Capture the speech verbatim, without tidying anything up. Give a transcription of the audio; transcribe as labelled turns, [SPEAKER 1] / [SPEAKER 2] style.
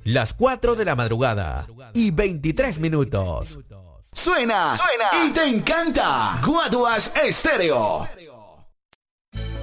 [SPEAKER 1] Las cuatro de la madrugada y veintitrés minutos.
[SPEAKER 2] Suena, Suena y te encanta. Guaduas Estéreo.